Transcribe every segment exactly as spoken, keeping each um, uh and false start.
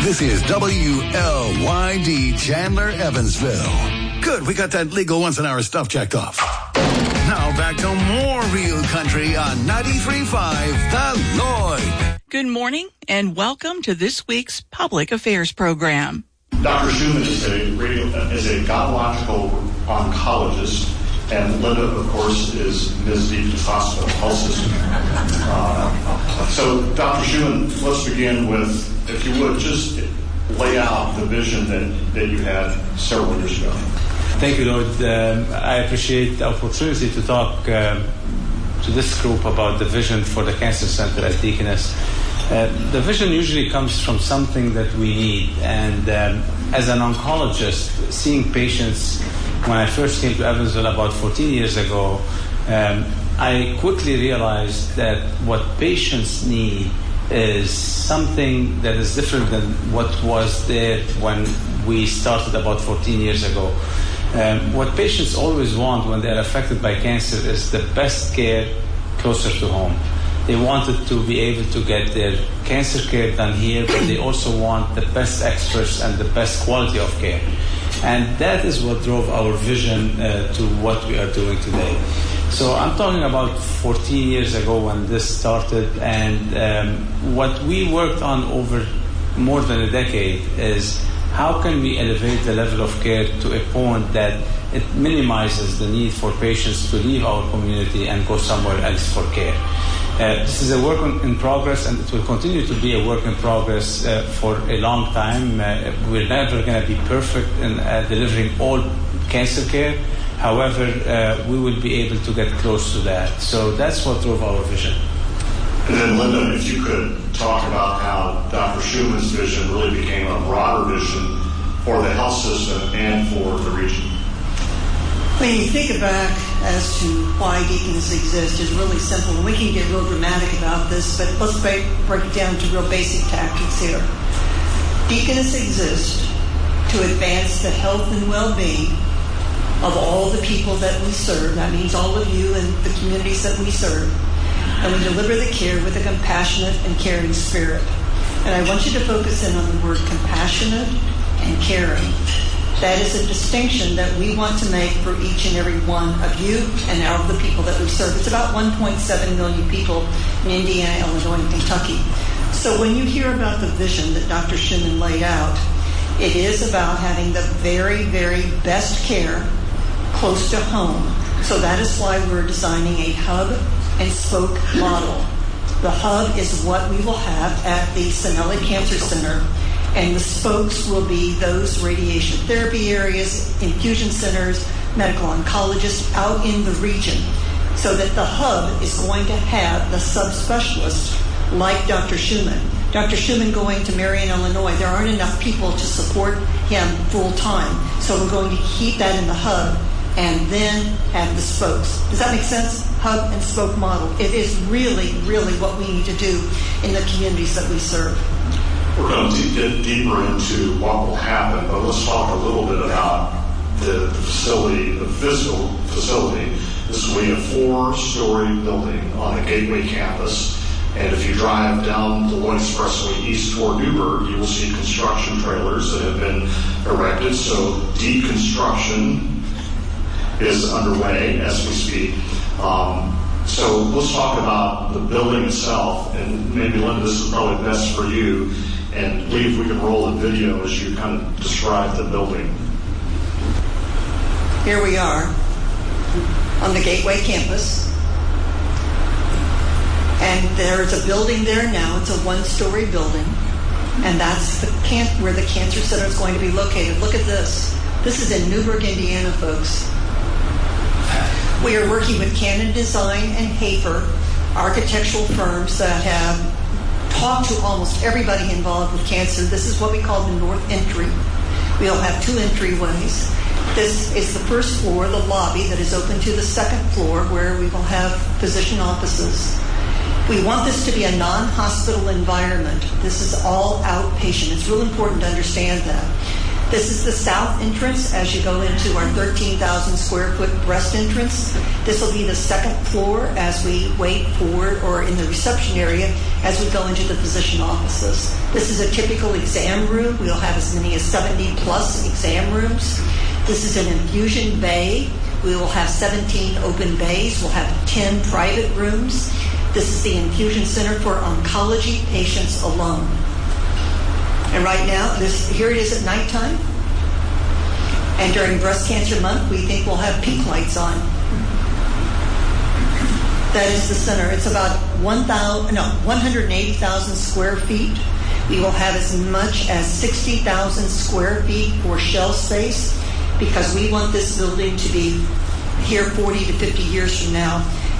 This is W L Y D Chandler, Evansville. Good, we got that legal once an hour stuff checked off. Now back to more real country on ninety-three point five The Lloyd. Good morning and welcome to this week's Public Affairs program. Doctor Schumann is a radio, is a gynecological oncologist, and Linda, of course, is Miz Deacon's Hospital Health System. Uh, so, Doctor Schumann, let's begin with, if you would, just lay out the vision that, that you had several years ago. Thank you, Lloyd. Um, I appreciate the opportunity to talk um, to this group about the vision for the Cancer Center at Deaconess. Uh, the vision usually comes from something that we need, and um, as an oncologist, seeing patients, when I first came to Evansville about fourteen years ago, um, I quickly realized that what patients need is something that is different than what was there when we started about fourteen years ago. Um, what patients always want when they're affected by cancer is the best care closer to home. They wanted to be able to get their cancer care done here, but they also want the best experts and the best quality of care. And that is what drove our vision uh, to what we are doing today. So I'm talking about fourteen years ago when this started, and um, what we worked on over more than a decade is how can we elevate the level of care to a point that it minimizes the need for patients to leave our community and go somewhere else for care. Uh, this is a work in progress, and it will continue to be a work in progress uh, for a long time. Uh, we're never going to be perfect in uh, delivering all cancer care. However, uh, we will be able to get close to that. So that's what drove our vision. And then, Linda, if you could talk about how Doctor Schumann's vision really became a broader vision for the health system and for the region. When you think back as to why Deaconess exists, it's really simple. And we can get real dramatic about this, but let's break, break it down to real basic tactics here. Deaconess exists to advance the health and well-being of all the people that we serve. That means all of you and the communities that we serve. And we deliver the care with a compassionate and caring spirit. And I want you to focus in on the word compassionate and caring. That is a distinction that we want to make for each and every one of you and all of the people that we serve. It's about one point seven million people in Indiana, Illinois, and Kentucky. So when you hear about the vision that Doctor Schumann laid out, it is about having the very, very best care close to home. So that is why we're designing a hub and spoke model. The hub is what we will have at the Sinelli Cancer Center, and the spokes will be those radiation therapy areas, infusion centers, medical oncologists out in the region, so that the hub is going to have the subspecialists like Doctor Schumann. Doctor Schumann going to Marion, Illinois, there aren't enough people to support him full time, so we're going to keep that in the hub and then have the spokes. Does that make sense? Hub and spoke model. It is really, really what we need to do in the communities that we serve. We're going to get deeper into what will happen, but let's talk a little bit about the facility, the physical facility. This will be a four-story building on a Gateway campus, and if you drive down the Lloyd Expressway east toward Newburgh, you will see construction trailers that have been erected. So deep construction is underway as we speak. Um, so let's talk about the building itself, and maybe, Linda, this is probably best for you. And Lee, if we can roll the video as you kind of describe the building. Here we are on the Gateway campus. And there's a building there now. It's a one-story building. And that's the can- where the Cancer Center is going to be located. Look at this. This is in Newburgh, Indiana, folks. We are working with Cannon Design and Hafer, architectural firms that have talked to almost everybody involved with cancer. This is what we call the north entry. We'll have two entryways. This is the first floor, the lobby, that is open to the second floor, where we will have physician offices. We want this to be a non-hospital environment. This is all outpatient. It's real important to understand that. This is the south entrance as you go into our thirteen thousand square foot breast entrance. This will be the second floor as we wait for, or in the reception area, as we go into the physician offices. This is a typical exam room. We'll have as many as seventy plus exam rooms. This is an infusion bay. We will have seventeen open bays. We'll have ten private rooms. This is the infusion center for oncology patients alone. And right now, this here it is at nighttime. And during breast cancer month, we think we'll have pink lights on. That is the center. It's about one thousand, no, one hundred eighty thousand square feet. We will have as much as sixty thousand square feet for shelf space because we want this building to be here forty to fifty years from now,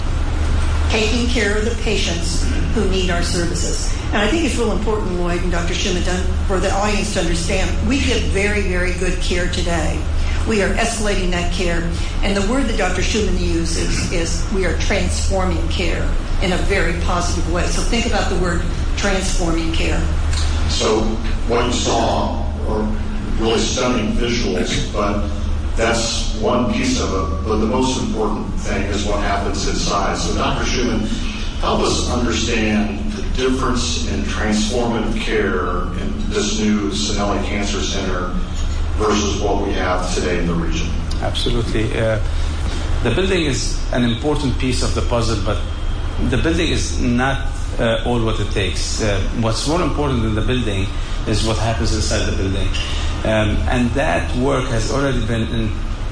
taking care of the patients who need our services. And I think it's real important, Lloyd and Doctor Schumann, for the audience to understand, we give very, very good care today. We are escalating that care. And the word that Doctor Schumann uses is we are transforming care in a very positive way. So think about the word transforming care. So what you saw are really stunning visuals, but that's one piece of it. But the most important thing is what happens inside. So Doctor Schumann, help us understand the difference in transformative care in this new Cinelli Cancer Center versus what we have today in the region. Absolutely. Uh, the building is an important piece of the puzzle, but the building is not uh, all what it takes. Uh, what's more important than the building is what happens inside the building. Um, and that work has already been in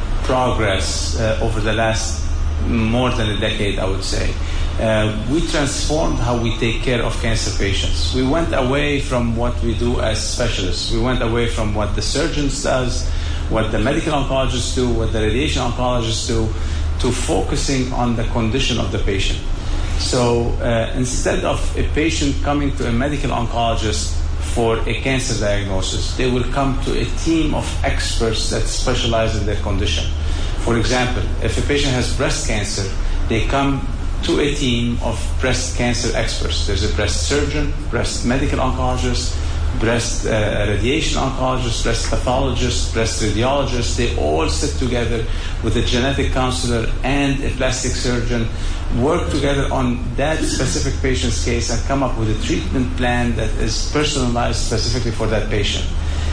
progress uh, over the last more than a decade, I would say. Uh, we transformed how we take care of cancer patients. We went away from what we do as specialists. We went away from what the surgeons does, what the medical oncologists do, what the radiation oncologists do, to focusing on the condition of the patient. So uh, instead of a patient coming to a medical oncologist for a cancer diagnosis, they will come to a team of experts that specialize in their condition. For example, if a patient has breast cancer, they come to a team of breast cancer experts. There's a breast surgeon, breast medical oncologist, breast uh, radiation oncologist, breast pathologist, breast radiologist. They all sit together with a genetic counselor and a plastic surgeon, work together on that specific patient's case and come up with a treatment plan that is personalized specifically for that patient.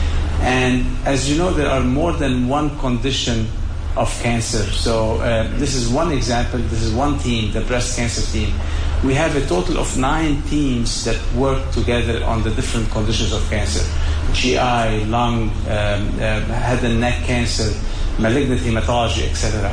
And as you know, there are more than one condition of cancer. So uh, this is one example. This is one team, the breast cancer team. We have a total of nine teams that work together on the different conditions of cancer: G I, lung, um, uh, head and neck cancer, malignant hematology, et cetera.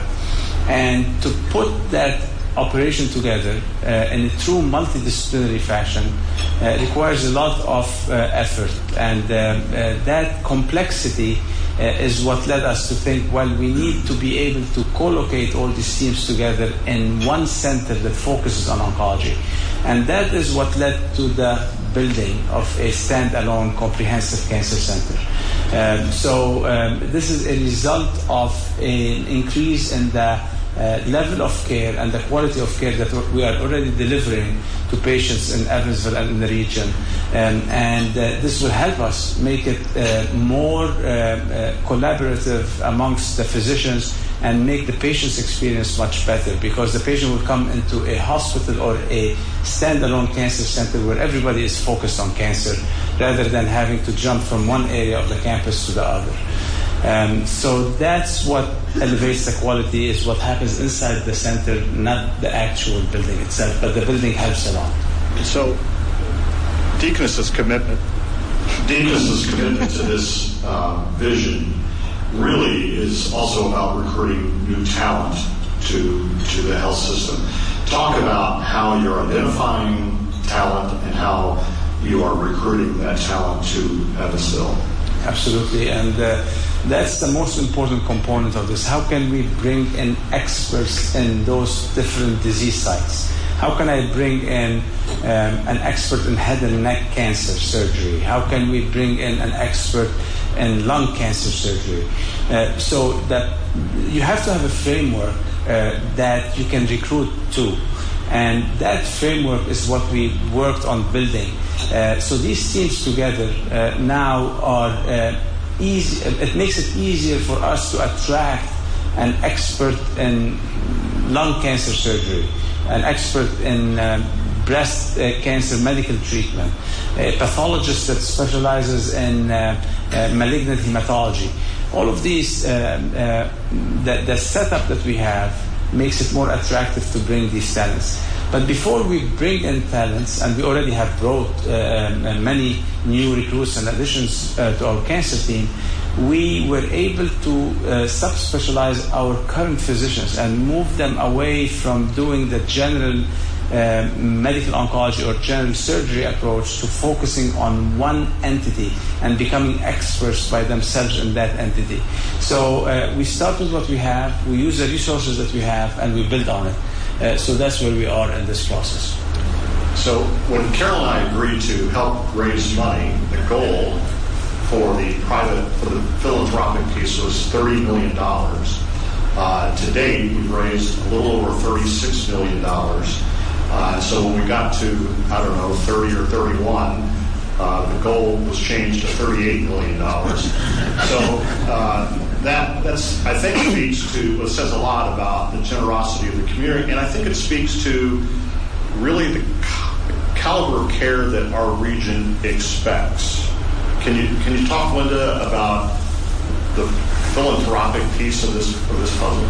And to put that operation together uh, in a true multidisciplinary fashion uh, requires a lot of uh, effort, and uh, uh, that complexity uh, is what led us to think, well, we need to be able to co-locate all these teams together in one center that focuses on oncology. And that is what led to the building of a standalone comprehensive cancer center. Um, so um, this is a result of an increase in the Uh, level of care and the quality of care that we are already delivering to patients in Evansville and in the region. Um, and uh, this will help us make it uh, more uh, uh, collaborative amongst the physicians and make the patient's experience much better, because the patient will come into a hospital or a standalone cancer center where everybody is focused on cancer rather than having to jump from one area of the campus to the other. Um, so that's what elevates the quality, is what happens inside the center, not the actual building itself, but the building helps a lot. So Deaconess's commitment, Deaconess's commitment to this uh, vision really is also about recruiting new talent to, to the health system. Talk about how you're identifying talent and how you are recruiting that talent to Evansville. Absolutely, and uh, that's the most important component of this. How can we bring in experts in those different disease sites? How can I bring in um, an expert in head and neck cancer surgery? How can we bring in an expert in lung cancer surgery? Uh, so that you have to have a framework uh, that you can recruit to. And that framework is what we worked on building. Uh, so these teams together uh, now are uh, easy. It makes it easier for us to attract an expert in lung cancer surgery, an expert in um, breast uh, cancer medical treatment, a pathologist that specializes in uh, uh, malignant hematology. All of these, uh, uh, the, the setup that we have makes it more attractive to bring these talents. But before we bring in talents, and we already have brought uh, many new recruits and additions uh, to our cancer team, we were able to uh, subspecialize our current physicians and move them away from doing the general uh, medical oncology or general surgery approach to focusing on one entity and becoming experts by themselves in that entity. So uh, we start with what we have, we use the resources that we have, and we build on it. Uh, so that's where we are in this process. So when Carol and I agreed to help raise money, the goal for the private, for the philanthropic piece was thirty million dollars. Uh, to date, we've raised a little over thirty-six million dollars. Uh, so when we got to, I don't know, thirty or thirty-one, uh, the goal was changed to thirty-eight million dollars. So uh, that that's I think speaks to, it says a lot about the generosity of the community, and I think it speaks to really the caliber of care that our region expects. Can you can you talk, Linda, about the philanthropic piece of this of this puzzle?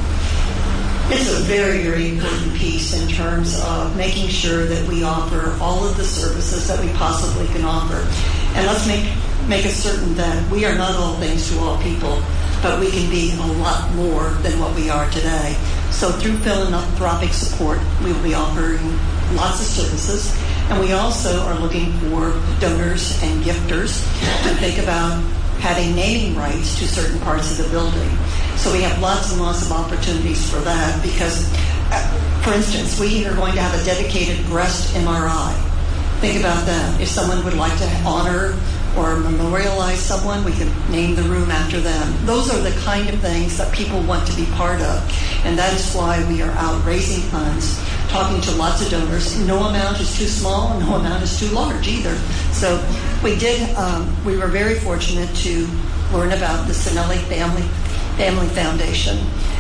It's a very, very important piece in terms of making sure that we offer all of the services that we possibly can offer. And let's make make it certain that we are not all things to all people, but we can be a lot more than what we are today. So through philanthropic support, we will be offering lots of services. And we also are looking for donors and gifters to think about having naming rights to certain parts of the building. So we have lots and lots of opportunities for that because, uh, for instance, we are going to have a dedicated breast M R I. Think about that. If someone would like to honor or memorialize someone, we can name the room after them. Those are the kind of things that people want to be part of. And that is why we are out raising funds, talking to lots of donors. No amount is too small, no amount is too large either. So we did, um, we were very fortunate to learn about the Sinelli Family, Family Foundation.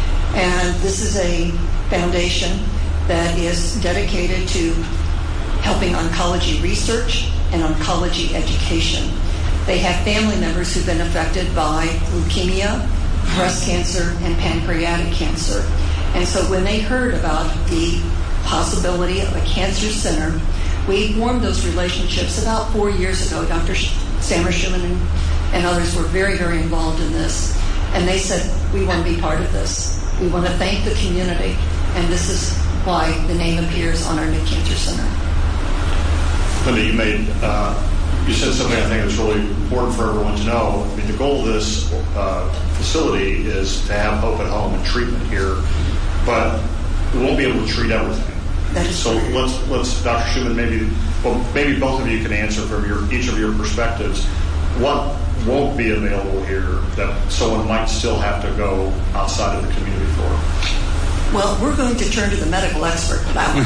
And this is a foundation that is dedicated to helping oncology research and oncology education. They have family members who've been affected by leukemia, breast cancer, and pancreatic cancer. And so when they heard about the possibility of a cancer center, we formed those relationships about four years ago. Doctor Sammer Schumann and, and others were very, very involved in this. And they said, we want to be part of this. We want to thank the community. And this is why the name appears on our new cancer center. Linda, you made, uh, you said something I think is really important for everyone to know. I mean, the goal of this uh, facility is to have hope at home and treatment here, but we won't be able to treat everything. That is so true. let's, let's, Doctor Schumann, maybe, well, maybe both of you can answer from your each of your perspectives. What won't be available here that someone might still have to go outside of the community for? Well, we're going to turn to the medical expert for that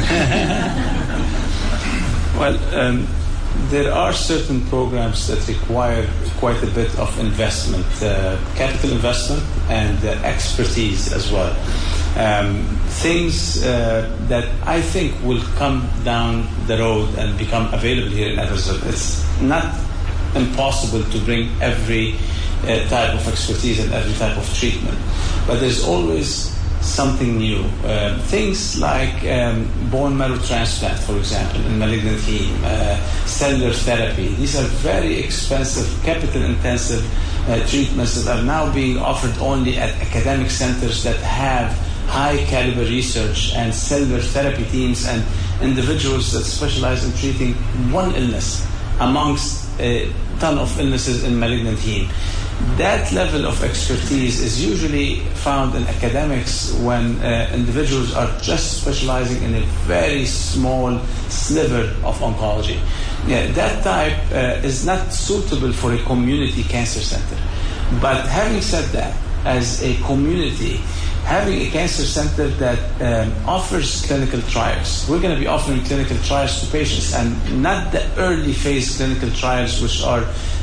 one. Well, um, there are certain programs that require quite a bit of investment, uh, capital investment and uh, expertise as well. Um, things uh, that I think will come down the road and become available here in Eversville. It's not impossible to bring every uh, type of expertise and every type of treatment, but there's always something new. Uh, things like um, bone marrow transplant, for example, in malignant heme, uh, cellular therapy. These are very expensive, capital-intensive uh, treatments that are now being offered only at academic centers that have high-caliber research and cellular therapy teams and individuals that specialize in treating one illness amongst a ton of illnesses in malignant heme. That level of expertise is usually found in academics when uh, individuals are just specializing in a very small sliver of oncology. Yeah, that type uh, is not suitable for a community cancer center. But having said that, as a community, having a cancer center that um, offers clinical trials. We're going to be offering clinical trials to patients, and not the early phase clinical trials which are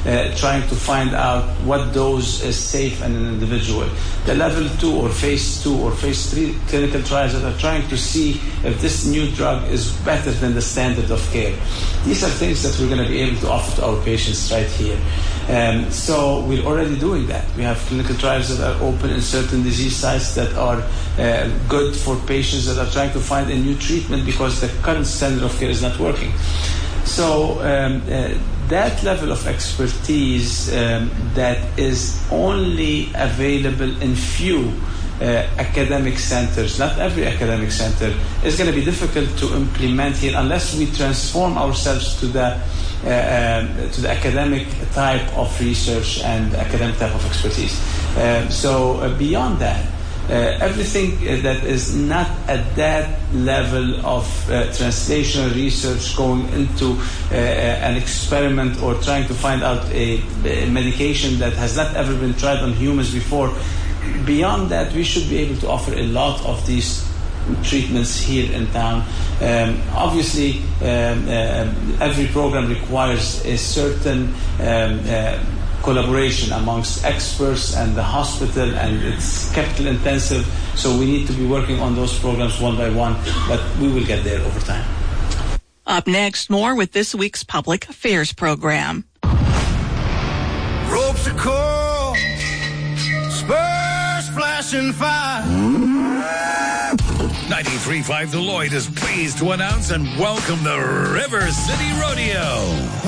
uh, trying to find out what dose is safe in an individual. The level two or phase two or phase three clinical trials that are trying to see if this new drug is better than the standard of care. These are things that we're going to be able to offer to our patients right here. Um, so we're already doing that. We have clinical trials that are open in certain disease sites that are uh, good for patients that are trying to find a new treatment because the current standard of care is not working. So um, uh, that level of expertise um, that is only available in few uh, academic centers, not every academic center, is going to be difficult to implement here unless we transform ourselves to the Uh, um, to the academic type of research and academic type of expertise. Uh, so uh, beyond that, uh, everything that is not at that level of uh, translational research going into uh, an experiment or trying to find out a, a medication that has not ever been tried on humans before, beyond that, we should be able to offer a lot of these treatments here in town. Um, obviously, um, uh, every program requires a certain um, uh, collaboration amongst experts and the hospital, and it's capital intensive, so we need to be working on those programs one by one, but we will get there over time. Up next, more with this week's Public Affairs program. Ropes are cold, spurs flashing fire. ninety-three point five The Lloyd is pleased to announce and welcome the River City Rodeo.